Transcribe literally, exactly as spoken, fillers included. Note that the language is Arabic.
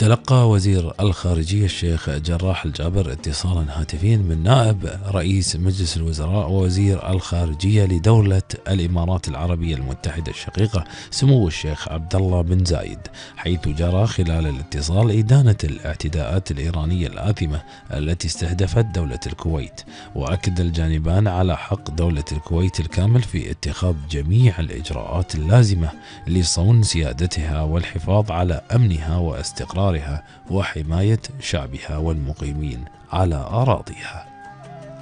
تلقى وزير الخارجية الشيخ جراح الجابر اتصالا هاتفيا من نائب رئيس مجلس الوزراء ووزير الخارجية لدولة الإمارات العربية المتحدة الشقيقة سمو الشيخ عبد الله بن زايد، حيث جرى خلال الاتصال إدانة الاعتداءات الإيرانية الآثمة التي استهدفت دولة الكويت. وأكد الجانبان على حق دولة الكويت الكامل في اتخاذ جميع الإجراءات اللازمة لصون سيادتها والحفاظ على أمنها واستقرارها وحماية شعبها والمقيمين على أراضيها.